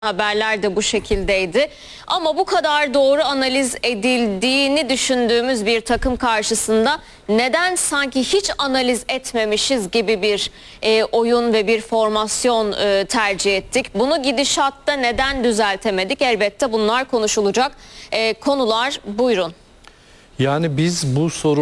Haberler de bu şekildeydi. Ama bu kadar doğru analiz edildiğini düşündüğümüz bir takım karşısında neden sanki hiç analiz etmemişiz gibi bir oyun ve bir formasyon tercih ettik? Bunu gidişatta neden düzeltemedik? Elbette bunlar konuşulacak konular. Buyurun. Yani biz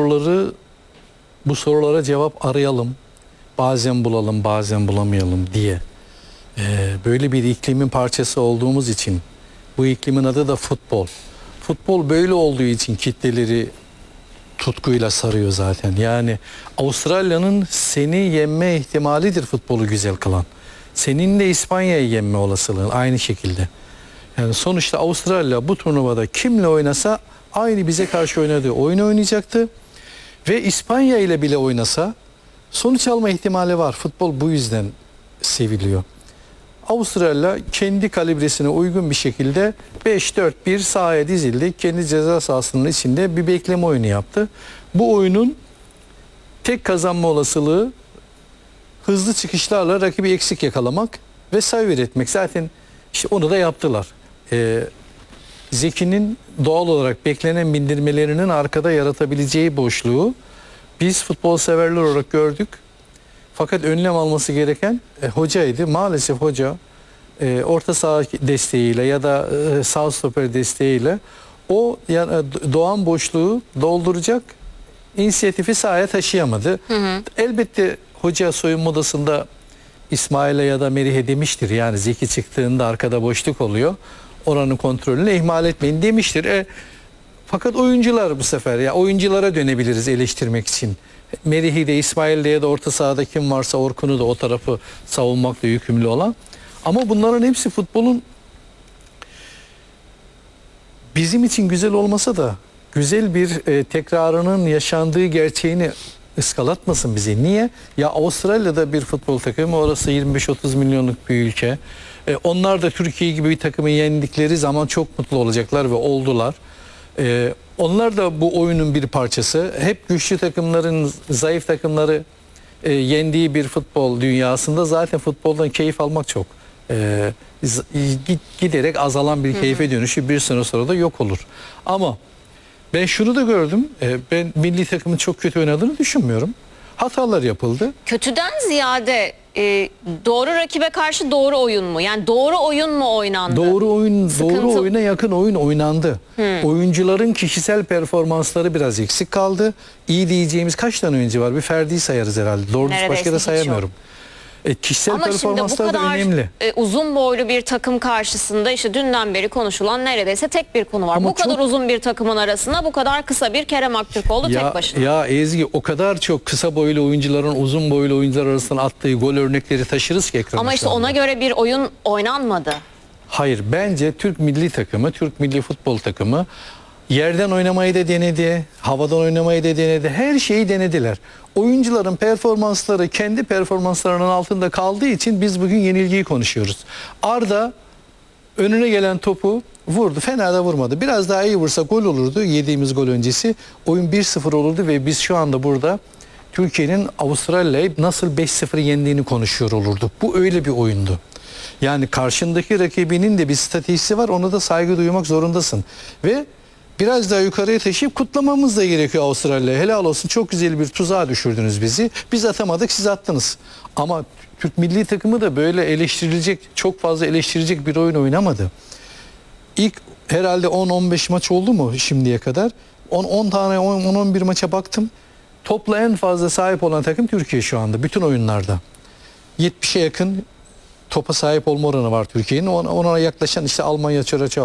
bu sorulara cevap arayalım. Bazen bulalım, bazen bulamayalım diye. Böyle bir iklimin parçası olduğumuz için, bu iklimin adı da futbol. Futbol böyle olduğu için kitleleri tutkuyla sarıyor zaten. Yani Avustralya'nın seni yenme ihtimalidir futbolu güzel kılan. Senin de İspanya'yı yenme olasılığın aynı şekilde. Yani sonuçta Avustralya bu turnuvada kimle oynasa aynı bize karşı oynadığı oyunu oynayacaktı. Ve İspanya ile bile oynasa sonuç alma ihtimali var. Futbol bu yüzden seviliyor. Avustralya kendi kalibresine uygun bir şekilde 5-4-1 sahaya dizildi. Kendi ceza sahasının içinde bir bekleme oyunu yaptı. Bu oyunun tek kazanma olasılığı hızlı çıkışlarla rakibi eksik yakalamak ve sayı üretmek. Zaten işte onu da yaptılar. Zeki'nin doğal olarak beklenen bindirmelerinin arkada yaratabileceği boşluğu biz futbol severler olarak gördük. Fakat önlem alması gereken hocaydı. Maalesef hoca orta saha desteğiyle ya da sağ stoper desteğiyle o doğan boşluğu dolduracak inisiyatifi sahaya taşıyamadı. Elbette hoca soyunma odasında İsmail'e ya da Merih'e demiştir. Yani Zeki çıktığında arkada boşluk oluyor. Oranın kontrolünü ihmal etmeyin demiştir. Fakat oyuncular bu sefer ya oyunculara dönebiliriz eleştirmek için. Merih'i de İsmail'de ya da orta sahada kim varsa Orkun'u da o tarafı savunmakla yükümlü olan. Ama bunların hepsi futbolun bizim için güzel olmasa da güzel bir tekrarının yaşandığı gerçeğini ıskalatmasın bizi. Niye? Ya Avustralya'da bir futbol takımı, orası 25-30 milyonluk bir ülke. Onlar da Türkiye gibi bir takımı yendikleri zaman çok mutlu olacaklar ve oldular. Onlar da bu oyunun bir parçası. Hep güçlü takımların zayıf takımları yendiği bir futbol dünyasında zaten futboldan keyif almak çok giderek azalan bir keyfe dönüşü bir sene sonra da yok olur. Ama ben şunu da gördüm. Ben milli takımın çok kötü oynadığını düşünmüyorum. Hatalar yapıldı. Kötüden ziyade doğru rakibe karşı doğru oyun mu? Yani doğru oyun mu oynandı? Doğru oyuna yakın oyun oynandı. Oyuncuların kişisel performansları biraz eksik kaldı. İyi diyeceğimiz kaç tane oyuncu var? Bir Ferdi'yi sayarız herhalde. Doğru başka da sayamıyorum. Kişisel ama performanslar şimdi bu kadar da önemli. Uzun boylu bir takım karşısında işte dünden beri konuşulan neredeyse tek bir konu var. Ama bu kadar uzun bir takımın arasında bu kadar kısa bir Kerem Aktürkoğlu tek başına. Ya Ezgi, o kadar çok kısa boylu oyuncuların uzun boylu oyuncular arasında attığı gol örnekleri taşırız ki ekrana. Ama işte ona göre bir oyun oynanmadı. Hayır, bence Türk milli takımı, Türk milli futbol takımı yerden oynamayı da denedi, havadan oynamayı da denedi, her şeyi denediler. Oyuncuların performansları kendi performanslarının altında kaldığı için biz bugün yenilgiyi konuşuyoruz. Arda önüne gelen topu vurdu, fena da vurmadı. Biraz daha iyi vursa gol olurdu, yediğimiz gol öncesi. Oyun 1-0 olurdu ve biz şu anda burada Türkiye'nin Avustralya'yı nasıl 5-0 yendiğini konuşuyor olurduk. Bu öyle bir oyundu. Yani karşındaki rakibinin de bir stratejisi var, ona da saygı duymak zorundasın. Ve biraz daha yukarıya taşıyıp kutlamamız da gerekiyor Avustralya'ya. Helal olsun, çok güzel bir tuzağa düşürdünüz bizi. Biz atamadık, siz attınız. Ama Türk milli takımı da böyle eleştirilecek, çok fazla eleştirilecek bir oyun oynamadı. İlk herhalde 10-15 maç oldu mu şimdiye kadar? 10 tane 10-11 maça baktım. Topla en fazla sahip olan takım Türkiye şu anda bütün oyunlarda. 70'e yakın topa sahip olma oranı var Türkiye'nin. Ona yaklaşan işte Almanya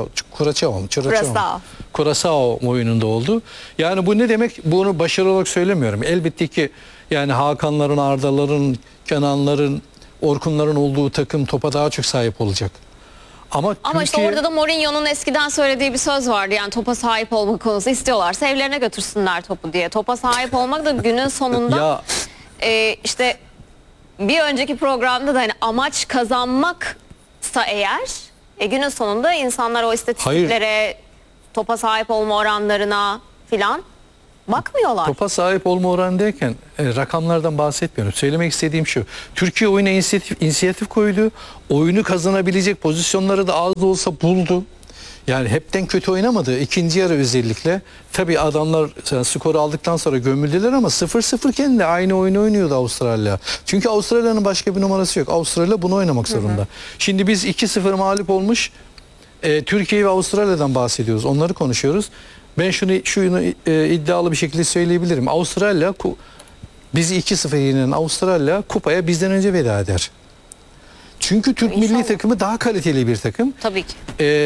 Curaçao oyununda oldu. Yani bu ne demek? Bunu başarı olarak söylemiyorum. Elbette ki yani Hakanların, Ardaların, Kenanların, Orkunların olduğu takım topa daha çok sahip olacak. Ama işte orada da Mourinho'nun eskiden söylediği bir söz vardı. Yani topa sahip olma konusu, istiyorlarsa evlerine götürsünler topu diye. Topa sahip olmak da günün sonunda işte bir önceki programda da hani amaç kazanmaksa eğer günün sonunda insanlar o istatistiklere, topa sahip olma oranlarına filan Bakmıyorlar. Topa sahip olma oranı derken rakamlardan bahsetmiyorum. Söylemek istediğim şu. Türkiye oyuna inisiyatif koydu. Oyunu kazanabilecek pozisyonları da az da olsa buldu. Yani hepten kötü oynamadı. İkinci yarı özellikle. Tabii adamlar skoru aldıktan sonra gömüldüler ama 0-0 iken de aynı oyunu oynuyordu Avustralya. Çünkü Avustralya'nın başka bir numarası yok. Avustralya bunu oynamak zorunda. Şimdi biz 2-0 mağlup olmuş Türkiye ve Avustralya'dan bahsediyoruz. Onları konuşuyoruz. Ben şunu iddialı bir şekilde söyleyebilirim. Avustralya bizi 2-0 yenen Avustralya kupaya bizden önce veda eder. Çünkü Türk İnşallah. milli takımı daha kaliteli bir takım. Tabii ki.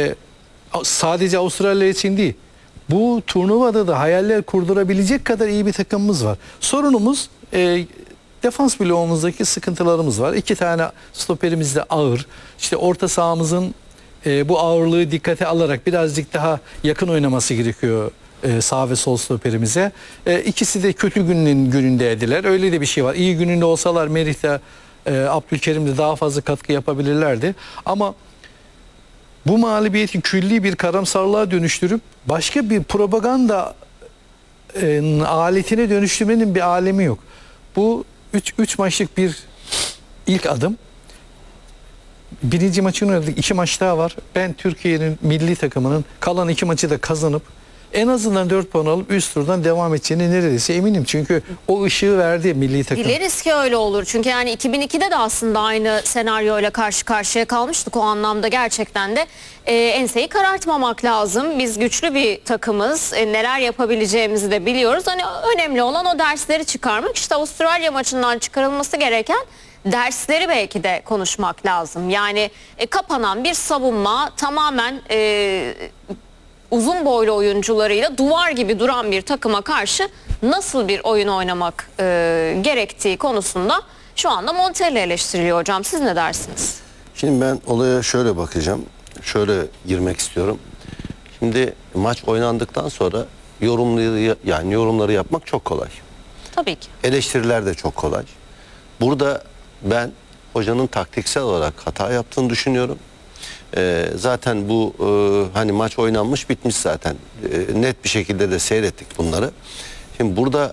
Sadece Avustralya için değil. Bu turnuvada da hayaller kurdurabilecek kadar iyi bir takımımız var. Sorunumuz defans bloğumuzdaki sıkıntılarımız var. 2 tane stoperimiz de ağır. İşte orta sahamızın bu ağırlığı dikkate alarak birazcık daha yakın oynaması gerekiyor sağ ve sol stoperimize. İkisi de kötü günündeydiler. Öyle de bir şey var. İyi gününde olsalar Merih de Abdülkerim de daha fazla katkı yapabilirlerdi. Ama bu mağlubiyeti külli bir karamsarlığa dönüştürüp başka bir propaganda aletine dönüştürmenin bir alemi yok. Bu 3 maçlık bir ilk adım. Birinci maçını oynadık. 2 maç daha var. Ben Türkiye'nin milli takımının kalan 2 maçı da kazanıp en azından 4 puan alıp üst turdan devam edeceğine neredeyse eminim. Çünkü o ışığı verdi milli takım. Dileriz ki öyle olur. Çünkü yani 2002'de de aslında aynı senaryoyla karşı karşıya kalmıştık. O anlamda gerçekten de enseyi karartmamak lazım. Biz güçlü bir takımız. Neler yapabileceğimizi de biliyoruz. Hani önemli olan o dersleri çıkarmak. İşte Avustralya maçından çıkarılması gereken dersleri belki de konuşmak lazım. Yani kapanan bir savunma, tamamen uzun boylu oyuncularıyla duvar gibi duran bir takıma karşı nasıl bir oyun oynamak gerektiği konusunda şu anda Montella eleştiriliyor hocam. Siz ne dersiniz? Şimdi ben olaya şöyle bakacağım. Şöyle girmek istiyorum. Şimdi maç oynandıktan sonra yorumları yapmak çok kolay. Tabii ki. Eleştiriler de çok kolay. Burada ben hocanın taktiksel olarak hata yaptığını düşünüyorum. Zaten bu hani maç oynanmış bitmiş zaten. Net bir şekilde de seyrettik bunları. Şimdi burada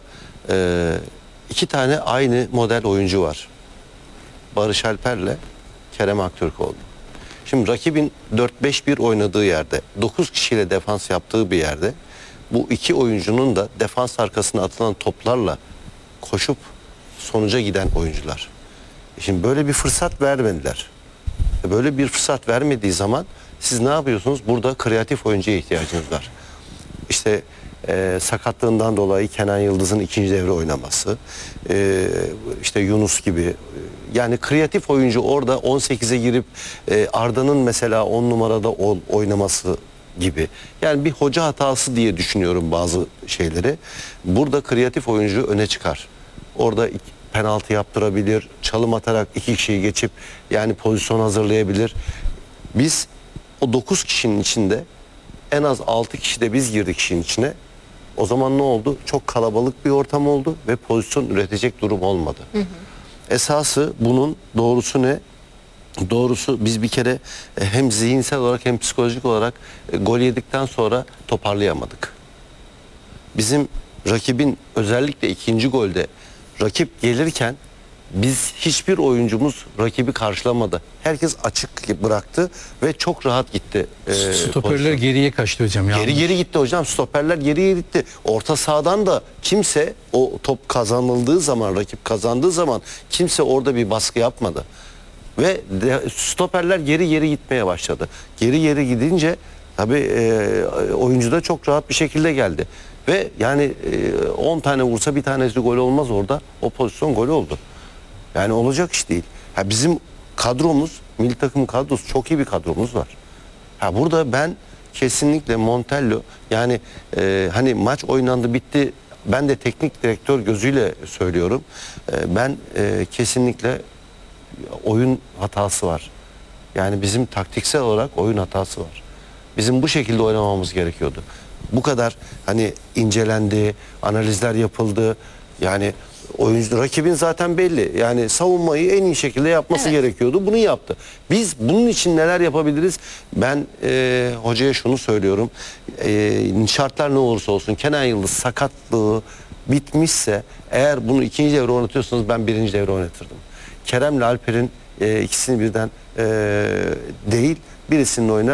2 tane aynı model oyuncu var. Barış Alper'le Kerem Aktürkoğlu. Şimdi rakibin 4-5-1 oynadığı yerde, 9 kişiyle defans yaptığı bir yerde bu 2 oyuncunun da defans arkasına atılan toplarla koşup sonuca giden oyuncular. Şimdi böyle bir fırsat vermediler. Böyle bir fırsat vermediği zaman siz ne yapıyorsunuz? Burada kreatif oyuncuya ihtiyacınız var. İşte sakatlığından dolayı Kenan Yıldız'ın ikinci devre oynaması, işte Yunus gibi, yani kreatif oyuncu orada 18'e girip Arda'nın mesela 10 numarada oynaması gibi. Yani bir hoca hatası diye düşünüyorum bazı şeyleri. Burada kreatif oyuncu öne çıkar. Orada penaltı yaptırabilir, çalım atarak 2 kişiyi geçip yani pozisyon hazırlayabilir. Biz o 9 kişinin içinde en az 6 kişi de biz girdik işin içine. O zaman ne oldu? Çok kalabalık bir ortam oldu ve pozisyon üretecek durum olmadı. Esası bunun doğrusu ne? Doğrusu biz bir kere hem zihinsel olarak hem psikolojik olarak gol yedikten sonra toparlayamadık. Bizim rakibin özellikle ikinci golde rakip gelirken biz hiçbir oyuncumuz rakibi karşılamadı. Herkes açık bıraktı ve çok rahat gitti. Stoperler geriye kaçtı hocam. Geri gitti hocam. Stoperler geriye gitti. Orta sahadan da kimse o top kazanıldığı zaman, rakip kazandığı zaman kimse orada bir baskı yapmadı. Ve stoperler geri gitmeye başladı. Geri gidince tabii oyuncu da çok rahat bir şekilde geldi. Ve yani 10 tane vursa bir tanesi gol olmaz orada. O pozisyon gol oldu. Yani olacak iş değil. Ha, bizim kadromuz, milli takım kadrosu çok iyi bir kadromuz var. Ha, burada ben kesinlikle Montella yani hani maç oynandı bitti. Ben de teknik direktör gözüyle söylüyorum. Ben kesinlikle oyun hatası var. Yani bizim taktiksel olarak oyun hatası var. Bizim bu şekilde oynamamız gerekiyordu. Bu kadar hani incelendi, analizler yapıldı. Yani Oyuncu rakibin zaten belli. Yani savunmayı en iyi şekilde yapması gerekiyordu. Bunu yaptı. Biz bunun için neler yapabiliriz? Ben hocaya şunu söylüyorum. Şartlar ne olursa olsun Kenan Yıldız sakatlığı bitmişse eğer bunu ikinci devre oynatıyorsanız ben birinci devre oynatırdım. Kerem'le Alper'in ikisini birden değil birisinin oynar.